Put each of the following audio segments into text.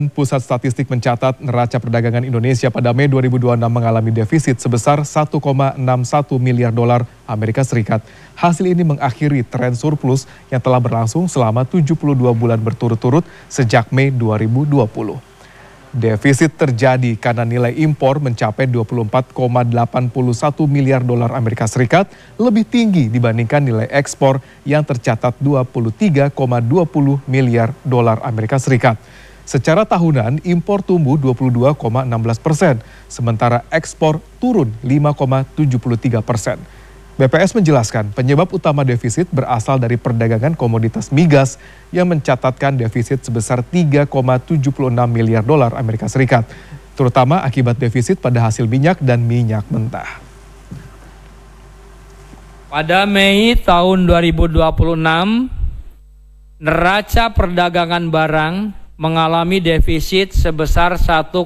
Pusat Statistik mencatat neraca perdagangan Indonesia pada Mei 2026 mengalami defisit sebesar 1,61 miliar dolar Amerika Serikat. Hasil ini mengakhiri tren surplus yang telah berlangsung selama 72 bulan berturut-turut sejak Mei 2020. Defisit terjadi karena nilai impor mencapai 24,81 miliar dolar Amerika Serikat, lebih tinggi dibandingkan nilai ekspor yang tercatat 23,20 miliar dolar Amerika Serikat. Secara tahunan, impor tumbuh 22,16%, sementara ekspor turun 5,73%. BPS menjelaskan penyebab utama defisit berasal dari perdagangan komoditas migas yang mencatatkan defisit sebesar 3,76 miliar dolar Amerika Serikat, terutama akibat defisit pada hasil minyak dan minyak mentah. Pada Mei tahun 2026, neraca perdagangan barang mengalami defisit sebesar 1,61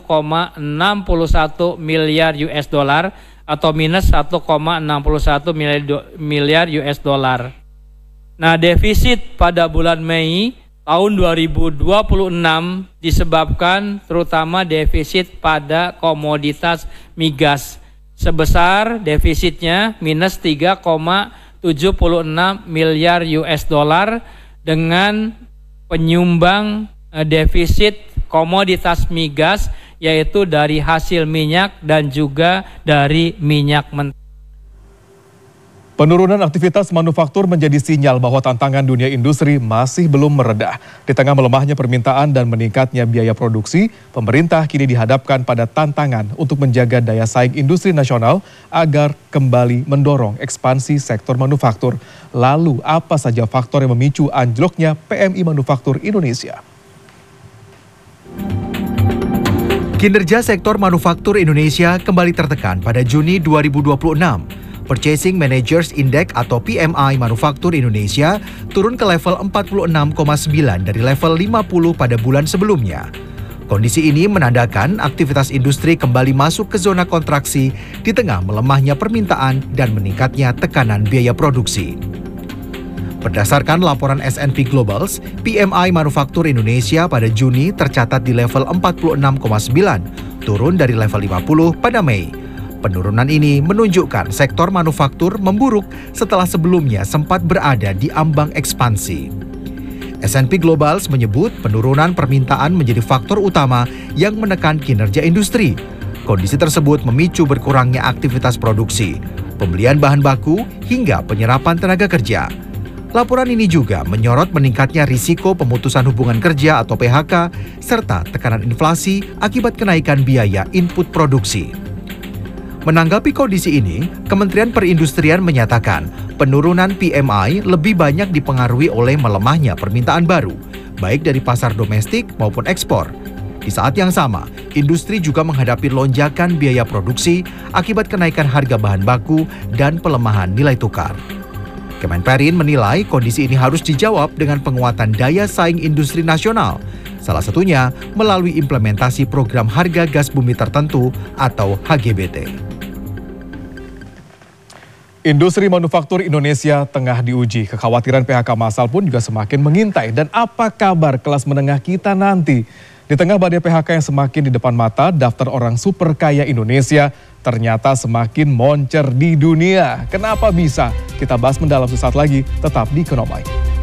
miliar US dollar atau minus 1,61 miliar US dollar. Nah, defisit pada bulan Mei tahun 2026 disebabkan terutama defisit pada komoditas migas. Sebesar defisitnya minus 3,76 miliar US dollar dengan penyumbang defisit komoditas migas yaitu dari hasil minyak dan juga dari minyak mentah. Penurunan aktivitas manufaktur menjadi sinyal bahwa tantangan dunia industri masih belum meredah. Di tengah melemahnya permintaan dan meningkatnya biaya produksi, pemerintah kini dihadapkan pada tantangan untuk menjaga daya saing industri nasional agar kembali mendorong ekspansi sektor manufaktur. Lalu apa saja faktor yang memicu anjloknya PMI Manufaktur Indonesia? Kinerja sektor manufaktur Indonesia kembali tertekan pada Juni 2026. Purchasing Managers Index atau PMI Manufaktur Indonesia turun ke level 46,9 dari level 50 pada bulan sebelumnya. Kondisi ini menandakan aktivitas industri kembali masuk ke zona kontraksi di tengah melemahnya permintaan dan meningkatnya tekanan biaya produksi. Berdasarkan laporan S&P Global, PMI Manufaktur Indonesia pada Juni tercatat di level 46,9, turun dari level 50 pada Mei. Penurunan ini menunjukkan sektor manufaktur memburuk setelah sebelumnya sempat berada di ambang ekspansi. S&P Global menyebut penurunan permintaan menjadi faktor utama yang menekan kinerja industri. Kondisi tersebut memicu berkurangnya aktivitas produksi, pembelian bahan baku, hingga penyerapan tenaga kerja. Laporan ini juga menyorot meningkatnya risiko pemutusan hubungan kerja atau PHK, serta tekanan inflasi akibat kenaikan biaya input produksi. Menanggapi kondisi ini, Kementerian Perindustrian menyatakan penurunan PMI lebih banyak dipengaruhi oleh melemahnya permintaan baru, baik dari pasar domestik maupun ekspor. Di saat yang sama, industri juga menghadapi lonjakan biaya produksi akibat kenaikan harga bahan baku dan pelemahan nilai tukar. Kemenperin menilai kondisi ini harus dijawab dengan penguatan daya saing industri nasional, salah satunya melalui implementasi program harga gas bumi tertentu atau HGBT. Industri manufaktur Indonesia tengah diuji. Kekhawatiran PHK massal pun juga semakin mengintai. Dan apa kabar kelas menengah kita nanti? Di tengah badai PHK yang semakin di depan mata, daftar orang super kaya Indonesia ternyata semakin moncer di dunia. Kenapa bisa? Kita bahas mendalam sesaat lagi, tetap di Ekonomi.